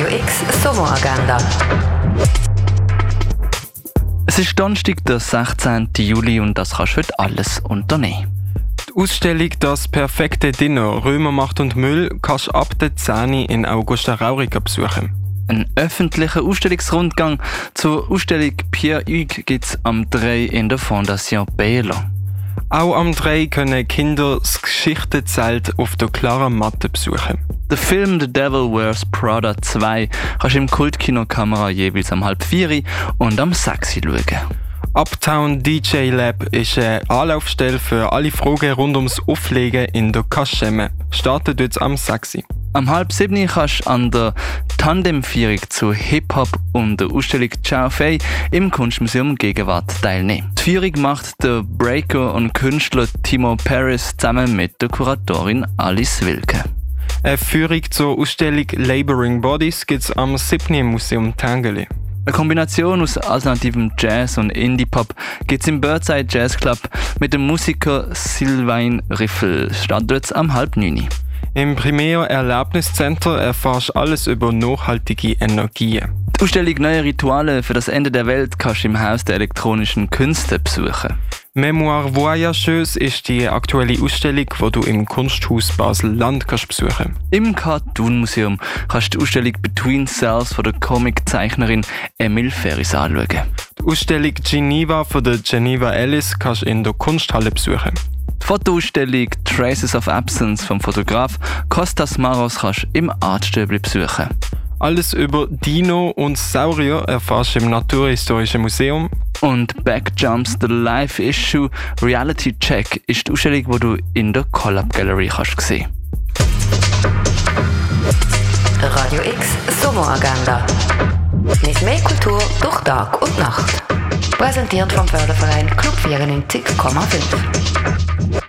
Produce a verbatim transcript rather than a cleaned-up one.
Radio X Sommeragenda. Es ist Donnerstag, der sechzehnten Juli und das kannst du heute alles unternehmen. Die Ausstellung «Das perfekte Dinner – Römermacht und Müll» kannst du ab der zehn in Augusta Raurica besuchen. Ein öffentlicher Ausstellungsrundgang zur Ausstellung Pierre Hugues gibt es am drei in der Fondation Baylor. Auch am drei können Kinder das Geschichtenzelt auf der klaren Matte besuchen. Der Film «The Devil Wears Prada zwei» kannst du im Kultkino Kamera jeweils am halb vier und am sechs schauen. Uptown D J Lab ist eine Anlaufstelle für alle Fragen rund ums Auflegen in der Kaschemme. Startet jetzt am sechs. Am halb sieben kannst du an der Tandemführung zu Hip-Hop und der Ausstellung Ciao Fei im Kunstmuseum Gegenwart teilnehmen. Die Führung macht der Breaker und Künstler Timo Paris zusammen mit der Kuratorin Alice Wilke. Eine Führung zur Ausstellung Laboring Bodies gibt es am siebten im Museum Tangeli. Eine Kombination aus alternativem Jazz und Indie-Pop gibt es im Birdside Jazz Club mit dem Musiker Sylvain Riffel. Startet am halb neun. Im Primär Erlebniscenter erfährst du alles über nachhaltige Energien. Die Ausstellung «Neue Rituale für das Ende der Welt» kannst du im Haus der elektronischen Künste besuchen. Mémoire Voyageuse ist die aktuelle Ausstellung, die du im Kunsthaus Basel-Land kannst besuchen. Im Cartoon-Museum kannst du die Ausstellung «Between Cells» von der Comiczeichnerin Emil Ferris anschauen. Die Ausstellung «Geneva» von der Geneva Ellis kannst du in der Kunsthalle besuchen. Die Fotoausstellung «Traces of Absence» vom Fotograf Kostas Maros kannst du im Artstöbli besuchen. Alles über Dino und Saurier erfährst du im Naturhistorischen Museum. Und «Backjumps, the Live Issue Reality Check» ist die Ausstellung, die du in der Collab Gallery kannst sehen. Radio X Sommeragenda. Mit mehr Kultur durch Tag und Nacht. Präsentiert vom Förderverein Club vierundneunzig Komma fünf.